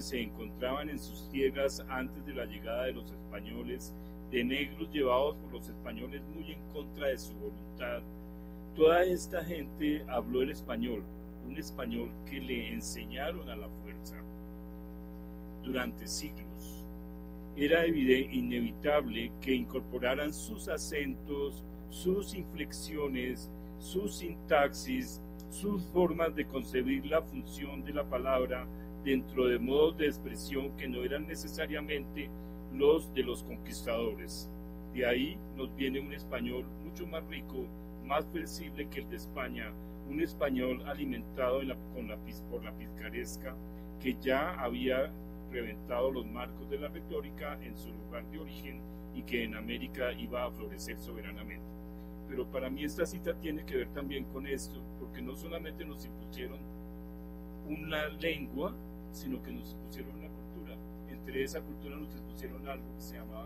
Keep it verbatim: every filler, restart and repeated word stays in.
se encontraban en sus tierras antes de la llegada de los españoles, de negros llevados por los españoles muy en contra de su voluntad. Toda esta gente habló el español, un español que le enseñaron a la fuerza durante siglos. Era evidente, inevitable que incorporaran sus acentos, sus inflexiones, su sintaxis, sus formas de concebir la función de la palabra dentro de modos de expresión que no eran necesariamente los de los conquistadores. De ahí nos viene un español mucho más rico, más flexible que el de España, un español alimentado en la, con la, por la picaresca que ya había reventado los marcos de la retórica en su lugar de origen y que en América iba a florecer soberanamente. Pero para mí esta cita tiene que ver también con esto, porque no solamente nos impusieron una lengua, sino que nos impusieron una cultura. Entre esa cultura nos impusieron algo que se llamaba